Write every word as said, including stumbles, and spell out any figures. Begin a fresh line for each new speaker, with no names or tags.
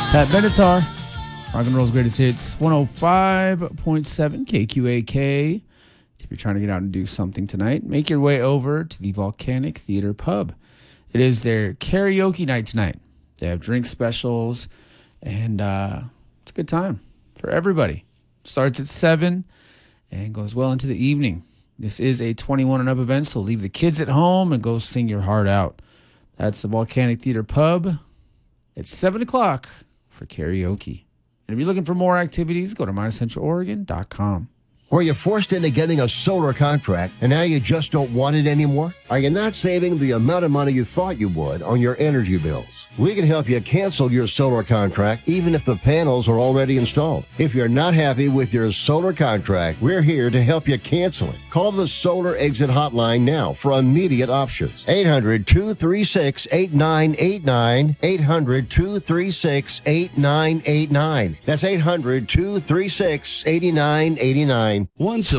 Pat Benatar, Rock and Roll's Greatest Hits, one oh five point seven K Q A K. If you're trying to get out and do something tonight, make your way over to the Volcanic Theater Pub. It is their karaoke night tonight. They have drink specials, and uh, it's a good time for everybody. Starts at seven and goes well into the evening. This is a twenty-one and up event, so leave the kids at home and go sing your heart out. That's the Volcanic Theater Pub. It's seven o'clock for karaoke. And if you're looking for more activities, go to my central oregon dot com.
Were you forced into getting a solar contract and now you just don't want it anymore? Are you not saving the amount of money you thought you would on your energy bills? We can help you cancel your solar contract even if the panels are already installed. If you're not happy with your solar contract, we're here to help you cancel it. Call the Solar Exit Hotline now for immediate options. eight hundred, two three six, eight nine eight nine. eight hundred, two three six, eight nine eight nine. That's eight hundred, two three six, eight nine eight nine.
Once